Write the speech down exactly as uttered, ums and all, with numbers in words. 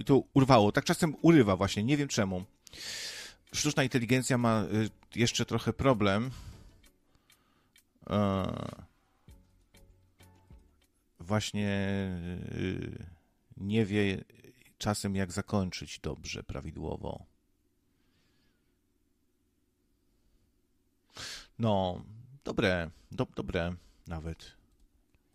to urwało. Tak czasem urywa właśnie, nie wiem czemu. Sztuczna inteligencja ma jeszcze trochę problem. Właśnie nie wie czasem, jak zakończyć dobrze, prawidłowo. No, dobre, do, dobre nawet.